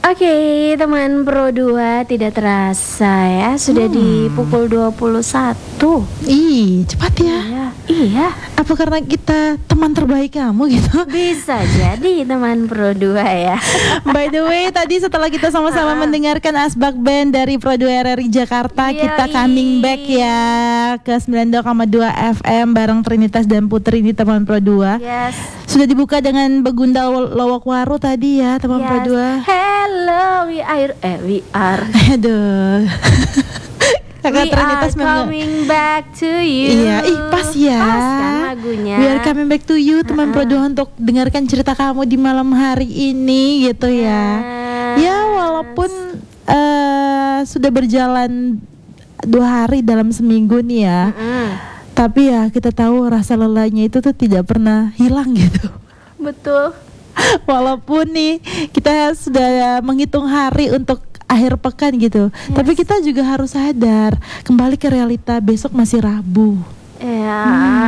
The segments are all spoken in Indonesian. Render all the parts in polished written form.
Oke, teman Pro 2, tidak terasa ya sudah di pukul 21. Ih, cepat ya. Iya. Apa karena kita teman terbaik kamu gitu? Bisa jadi teman Pro 2 ya. By the way, tadi setelah kita sama-sama mendengarkan Asbak Band dari Pro 2 RRI Jakarta, kita coming back ya ke 92,2 FM bareng Trinitas dan Putri di teman Pro 2. Yes. Sudah dibuka dengan Begundal Lowok Waru tadi ya teman Pro 2. Hello, we are. Aduh. We Kakak are Trinitas coming back to you. Iya, pas ya. Pas kan lagunya. We are coming back to you teman Pro 2 untuk dengarkan cerita kamu di malam hari ini gitu ya. Ya walaupun sudah berjalan 2 hari dalam seminggu nih ya. Tapi ya kita tahu rasa lelahnya itu tuh tidak pernah hilang gitu. Betul. Walaupun nih kita sudah menghitung hari untuk akhir pekan gitu, tapi kita juga harus sadar kembali ke realita, besok masih Rabu. Ya.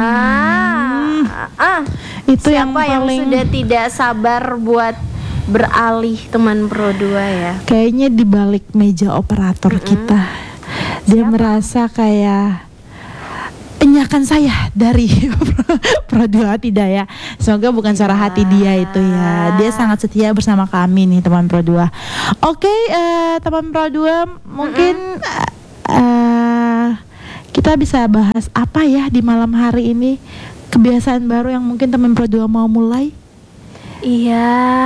Itu yang Siapa yang paling sudah tidak sabar buat beralih teman Pro 2 ya? kayaknya di balik meja operator kita, dia merasa kayak enyakan saya dari Pro 2, tidak ya. Semoga bukan suara hati dia itu ya. Dia sangat setia bersama kami nih teman Pro 2. Oke, teman Pro 2, mungkin kita bisa bahas apa ya di malam hari ini? Kebiasaan baru yang mungkin teman Pro 2 mau mulai? Iya.